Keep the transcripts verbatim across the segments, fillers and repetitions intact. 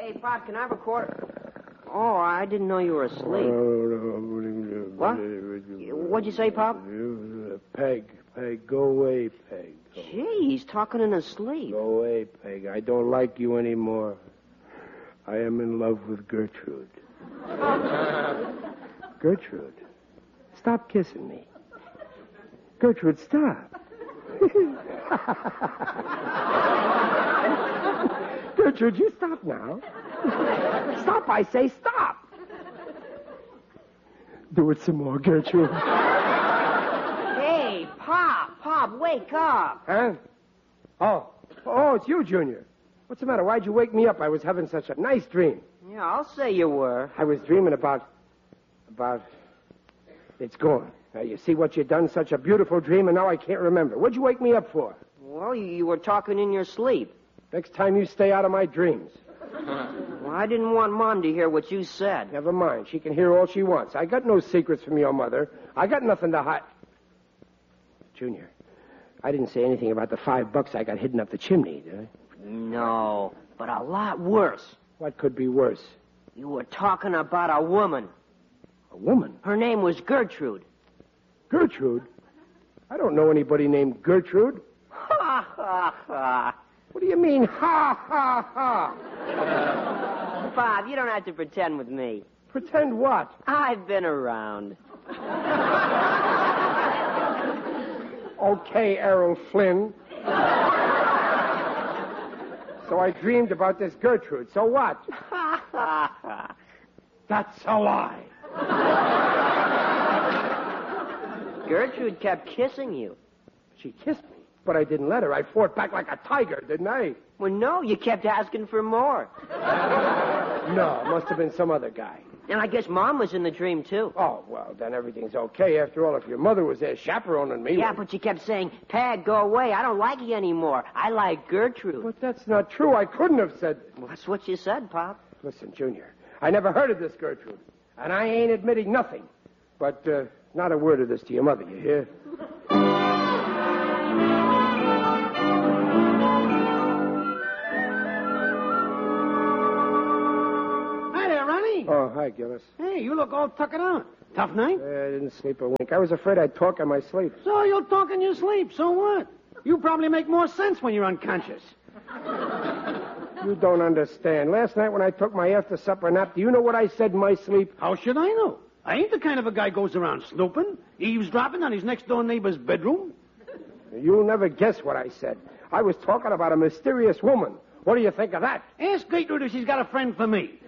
Hey, Pop, can I have a quarter? Oh, I didn't know you were asleep. What? What'd you say, Pop? Peg, Peg, go away, Peg. Go Gee, he's talking in his sleep. Go away, Peg. I don't like you anymore. I am in love with Gertrude. Gertrude, stop kissing me. Gertrude, stop. Gertrude, you stop now. Stop, I say, stop. Do it some more, Gertrude. Hey, Pop, Pop, wake up. Huh? Oh, oh, it's you, Junior. What's the matter? Why'd you wake me up? I was having such a nice dream. Yeah, I'll say you were. I was dreaming about, about, it's gone. Now, you see what you done? Such a beautiful dream, and now I can't remember. What'd you wake me up for? Well, you, you were talking in your sleep. Next time you stay out of my dreams. Well, I didn't want Mom to hear what you said. Never mind. She can hear all she wants. I got no secrets from your mother. I got nothing to hide. Junior, I didn't say anything about the five bucks I got hidden up the chimney, did I? No, but a lot worse. What could be worse? You were talking about a woman. A woman? Her name was Gertrude. Gertrude? I don't know anybody named Gertrude. Ha, ha, ha. What do you mean, ha, ha, ha? Bob, you don't have to pretend with me. Pretend what? I've been around. Okay, Errol Flynn. So I dreamed about this Gertrude. So what? That's a lie. Gertrude kept kissing you. She kissed me, but I didn't let her. I fought back like a tiger, didn't I? Well, no, you kept asking for more. No, it must have been some other guy. And I guess Mom was in the dream, too. Oh, well, then everything's okay. After all, if your mother was there chaperoning me... Yeah, well... but you kept saying, Peg, go away. I don't like you anymore. I like Gertrude. But that's not true. I couldn't have said... Well, that's what you said, Pop. Listen, Junior, I never heard of this Gertrude, and I ain't admitting nothing. But uh, not a word of this to your mother, you hear? Oh, hi, Gillis. Hey, you look all tuckered out. Tough night? Uh, I didn't sleep a wink. I was afraid I'd talk in my sleep. So you'll talk in your sleep. So what? You probably make more sense when you're unconscious. You don't understand. Last night when I took my after-supper nap, do you know what I said in my sleep? How should I know? I ain't the kind of a guy goes around snooping, eavesdropping on his next-door neighbor's bedroom. You'll never guess what I said. I was talking about a mysterious woman. What do you think of that? Ask Gertrude if she's got a friend for me.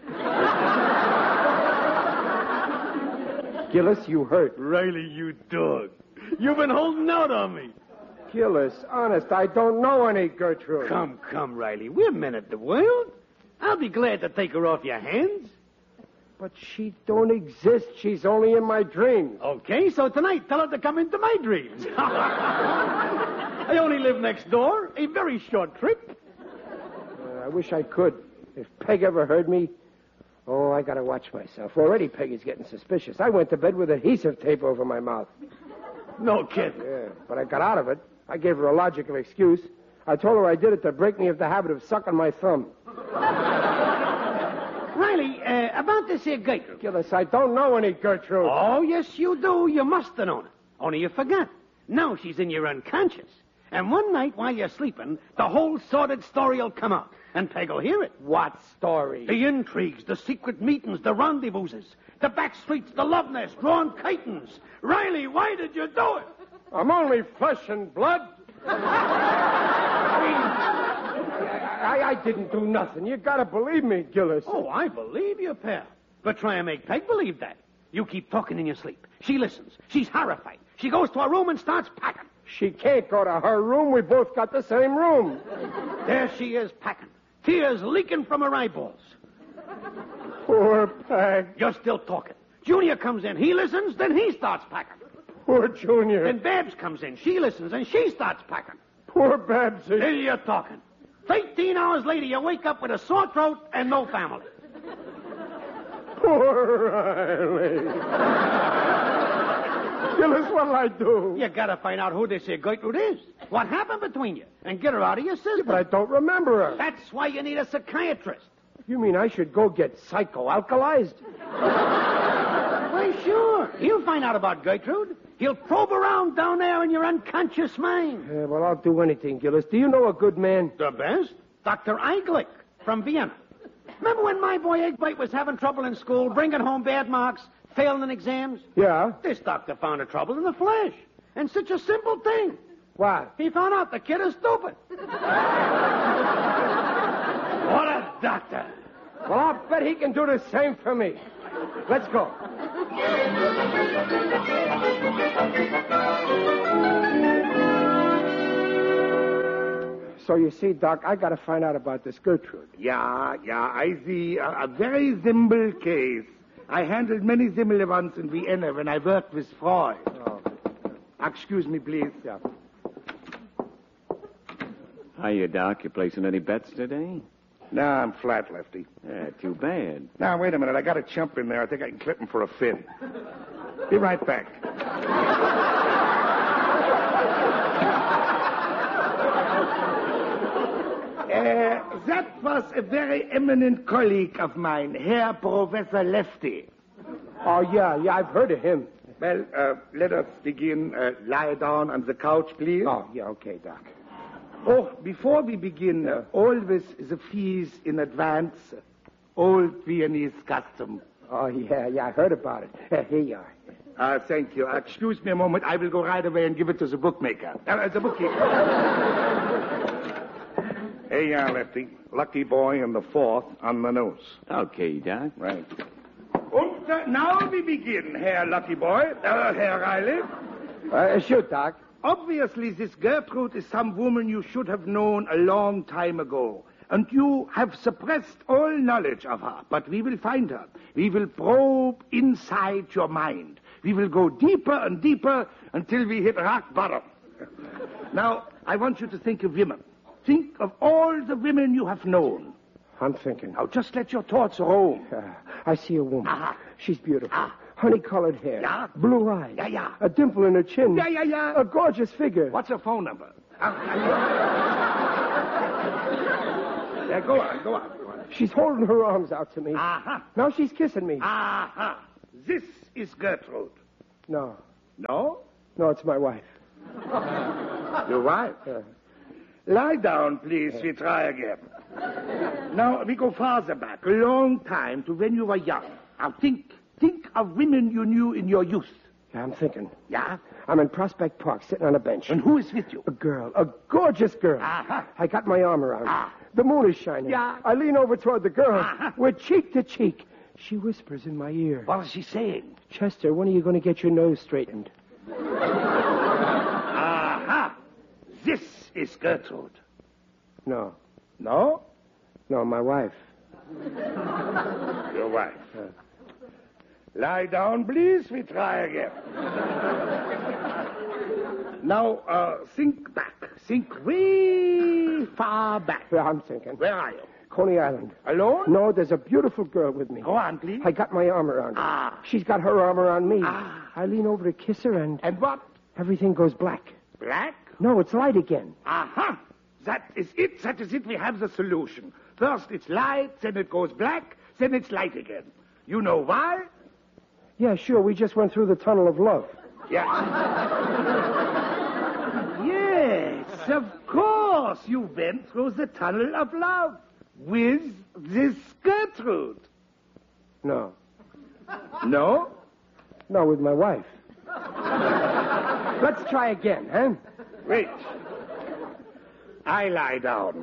Gillis, you hurt. Riley, you dog. You've been holding out on me. Gillis, honest, I don't know any Gertrude. Come, come, Riley. We're men of the world. I'll be glad to take her off your hands. But she don't exist. She's only in my dreams. Okay, so tonight, tell her to come into my dreams. I only live next door. A very short trip. Uh, I wish I could. If Peg ever heard me... Oh, I gotta watch myself. Already Peggy's getting suspicious. I went to bed with adhesive tape over my mouth. No kidding. Yeah, but I got out of it. I gave her a logical excuse. I told her I did it to break me of the habit of sucking my thumb. Riley, uh, about this here Gertrude. Gillis, I don't know any Gertrude. Oh, yes, you do. You must have known it. Only you forgot. Now she's in your unconscious. And one night while you're sleeping, the whole sordid story will come out. And Peg will hear it. What story? The intrigues, the secret meetings, the rendezvouses, the back streets, the love nest, drawn curtains. Riley, why did you do it? I'm only flesh and blood. I mean, I, I didn't do nothing. You gotta believe me, Gillis. Oh, I believe you, pal. But try and make Peg believe that. You keep talking in your sleep. She listens. She's horrified. She goes to her room and starts packing. She can't go to her room. We both got the same room. There she is packing. Tears leaking from her eyeballs. Poor Peg. You're still talking. Junior comes in. He listens, then he starts packing. Poor Junior. Then Babs comes in. She listens, and she starts packing. Poor Babsy. Then you're talking. Thirteen hours later, you wake up with a sore throat and no family. Poor Riley. Gillis, what'll I do? You gotta find out who this here Gertrude is. What happened between you? And get her out of your system. Yeah, but I don't remember her. That's why you need a psychiatrist. You mean I should go get psychoalkalized? Why, sure. He'll find out about Gertrude. He'll probe around down there in your unconscious mind. Yeah, well, I'll do anything, Gillis. Do you know a good man? The best? Doctor Eiglich from Vienna. Remember when my boy Egbert was having trouble in school, bringing home bad marks, failing in exams? Yeah. This doctor found a trouble in the flesh. And such a simple thing. What? He found out the kid is stupid. What a doctor. Well, I'll bet he can do the same for me. Let's go. So you see, Doc, I got to find out about this Gertrude. Yeah, yeah, I see. A, a very simple case. I handled many similar ones in Vienna when I worked with Freud. Oh. Excuse me, please. Yeah. Hiya, Doc. You placing any bets today? No, I'm flat, Lefty. Yeah, too bad. Now, wait a minute. I got a chump in there. I think I can clip him for a fin. Be right back. Uh, that was a very eminent colleague of mine, Herr Professor Lefty. Oh, yeah, yeah, I've heard of him. Well, uh, let us begin. Uh, lie down on the couch, please. Oh, yeah, okay, Doc. Oh, before we begin, uh, always the fees in advance. Old Viennese custom. Oh, yeah, yeah, I heard about it. Uh, here you are. Uh, thank you. Uh, excuse me a moment. I will go right away and give it to the bookmaker. Uh, the bookkeeper. Hey, uh, Lefty. Lucky boy in the fourth on the nose. Okay, Doc. Right. And uh, now we begin, Herr Lucky Boy. Uh, Herr Riley. Uh, shoot, Doc. Obviously, this Gertrude is some woman you should have known a long time ago. And you have suppressed all knowledge of her. But we will find her. We will probe inside your mind. We will go deeper and deeper until we hit rock bottom. Now, I want you to think of women. Think of all the women you have known. I'm thinking. Now, just let your thoughts roam. Uh, I see a woman. Ah. She's beautiful. Ah. Honey-colored hair. Yeah. Blue eyes. Yeah, yeah. A dimple in her chin. Yeah, yeah, yeah. A gorgeous figure. What's her phone number? Uh, yeah, go on, go on, go on. She's holding her arms out to me. Uh-huh. Now she's kissing me. Uh-huh. This is Gertrude. No. No? No, it's my wife. Your wife? Uh, Lie down, please. We try again. Now, we go farther back, a long time to when you were young. Now, think, think of women you knew in your youth. yeah, I'm thinking. Yeah? I'm in Prospect Park, sitting on a bench. And who is with you? A girl. A gorgeous girl. Uh-huh. I got my arm around her. Ah. The moon is shining. Yeah. I lean over toward the girl. Uh-huh. We're cheek to cheek. She whispers in my ear. What is she saying? Chester, when are you going to get your nose straightened? Aha! This is Gertrude. No. No? No, my wife. Your wife. Lie down, please. We try again. Now, uh, think back. Think way far back. Yeah, I'm thinking. Where are you? Coney Island. Alone? No, there's a beautiful girl with me. Go on, please. I got my arm around her. Ah. She's got her arm around me. Ah. I lean over to kiss her, and And what? everything goes black. Black? No, it's light again. Aha! That is it. That is it. We have the solution. First it's light, then it goes black, then it's light again. You know why? Yeah, sure. We just went through the tunnel of love. Yes. Yes, of course. You went through the tunnel of love with this Gertrude. No. No? No, with my wife. Let's try again, huh? Wait. I lie down.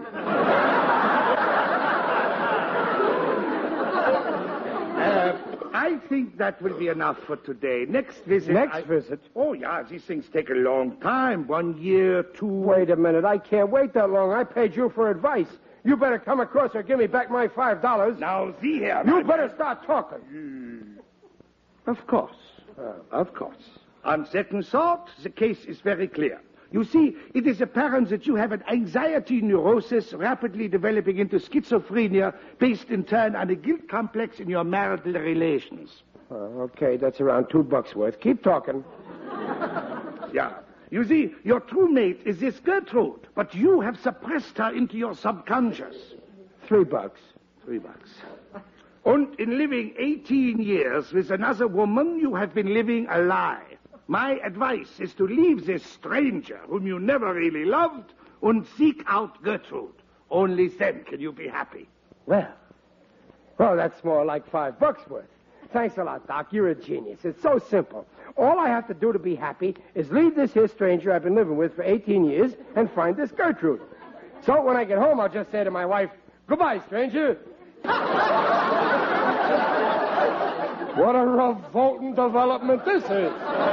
uh, I think that will be enough for today. Next visit. Next I... visit? Oh, yeah, these things take a long time. One year, two. Wait a minute. I can't wait that long. I paid you for advice. You better come across or give me back my five dollars. Now, see here. You my better man. start talking. Of course. Uh, of course. On second thought, the case is very clear. You see, it is apparent that you have an anxiety neurosis rapidly developing into schizophrenia based in turn on a guilt complex in your marital relations. Uh, okay, that's around two bucks worth. Keep talking. Yeah. You see, your true mate is this Gertrude, but you have suppressed her into your subconscious. Three bucks. Three bucks. And in living eighteen years with another woman, you have been living a lie. My advice is to leave this stranger whom you never really loved and seek out Gertrude. Only then can you be happy. Well, well, that's more like five bucks worth. Thanks a lot, Doc. You're a genius. It's so simple. All I have to do to be happy is leave this here stranger I've been living with for eighteen years and find this Gertrude. So when I get home, I'll just say to my wife, goodbye, stranger. What a revolting development this is.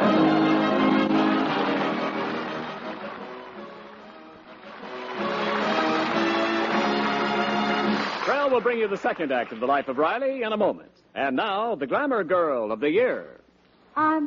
Well, we'll bring you the second act of The Life of Riley in a moment. And now, the glamour girl of the year. I'm